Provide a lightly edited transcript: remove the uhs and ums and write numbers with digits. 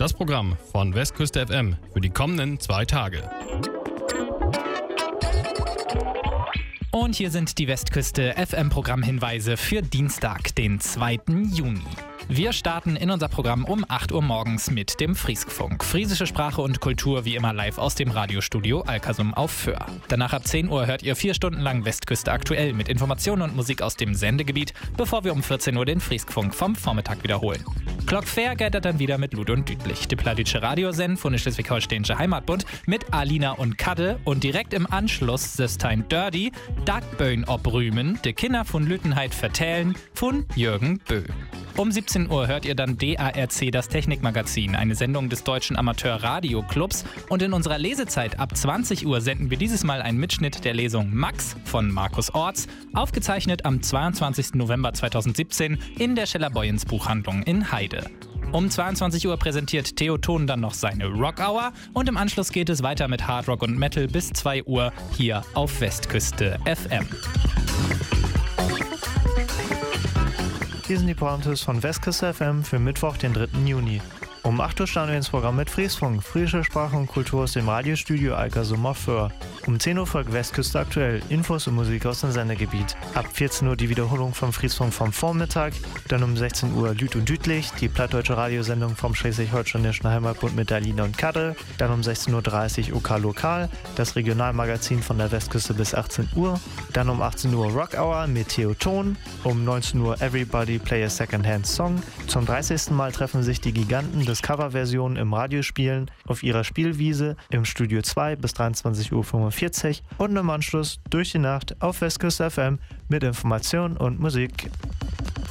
Das Programm von Westküste FM für die kommenden 2 Tage. Und hier sind die Westküste FM-Programmhinweise für Dienstag, den 2. Juni. Wir starten in unser Programm um 8 Uhr morgens mit dem Frieskfunk. Friesische Sprache und Kultur wie immer live aus dem Radiostudio Alkersum auf Föhr. Danach ab 10 Uhr hört ihr 4 Stunden lang Westküste aktuell mit Informationen und Musik aus dem Sendegebiet, bevor wir um 14 Uhr den Frieskfunk vom Vormittag wiederholen. Glockfair geht dann wieder mit Lud und Dütlich. Die Pladütsche Radiosend von der Schleswig-Holsteinische Heimatbund mit Alina und Kadde und direkt im Anschluss Söstein Dördi, Dagböen obrümen, de Kinder von Lüttenheit vertellen von Jürgen Bö. Um 17 Uhr hört ihr dann DARC, das Technikmagazin, eine Sendung des Deutschen Amateur-Radio-Clubs. Und in unserer Lesezeit ab 20 Uhr senden wir dieses Mal einen Mitschnitt der Lesung Max von Markus Orts, aufgezeichnet am 22. November 2017 in der Scheller-Boyens Buchhandlung in Heide. Um 22 Uhr präsentiert Theo Thon dann noch seine Rock Hour und im Anschluss geht es weiter mit Hard Rock und Metal bis 2 Uhr hier auf Westküste FM. Hier sind die Programmtipps von Westküste FM für Mittwoch, den 3. Juni. Um 8 Uhr starten wir ins Programm mit Frieskfunk, friesische Sprache und Kultur aus dem Radiostudio Alkersum auf Föhr. Um 10 Uhr folgt Westküste aktuell, Infos und Musik aus dem Sendegebiet. Ab 14 Uhr die Wiederholung vom Frieskfunk vom Vormittag, dann um 16 Uhr Lüd und Dütlich, die plattdeutsche Radiosendung vom Schleswig-Holsteinischen Heimatbund mit Alina und Kadde, dann um 16.30 Uhr OK Lokal, das Regionalmagazin von der Westküste bis 18 Uhr, dann um 18 Uhr Rock Hour mit Theo Thon, um 19 Uhr Everybody Play a Secondhand Song. Zum 30. Mal treffen sich die Giganten des Coverversionen im Radiospielen auf ihrer Spielwiese im Studio 2 bis 23.45 Uhr und im Anschluss durch die Nacht auf Westküste FM mit Information und Musik.